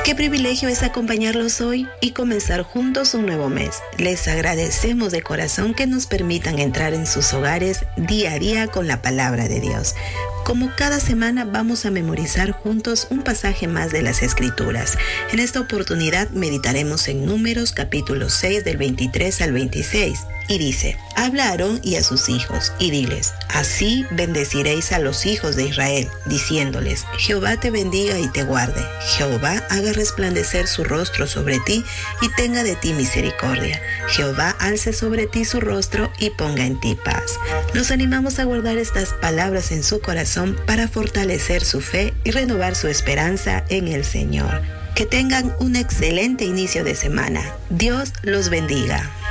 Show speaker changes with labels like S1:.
S1: Qué privilegio es acompañarlos hoy y comenzar juntos un nuevo mes. Les agradecemos de corazón que nos permitan entrar en sus hogares día a día con la palabra de Dios. Como cada semana vamos a memorizar juntos un pasaje más de las Escrituras. En esta oportunidad meditaremos en Números capítulo 6 del 23 al 26. Y dice: habla a Aarón y a sus hijos, y diles: así bendeciréis a los hijos de Israel, diciéndoles: Jehová te bendiga y te guarde. Jehová haga resplandecer su rostro sobre ti y tenga de ti misericordia. Jehová alce sobre ti su rostro y ponga en ti paz. Nos animamos a guardar estas palabras en su corazón para fortalecer su fe y renovar su esperanza en el Señor. Que tengan un excelente inicio de semana. Dios los bendiga.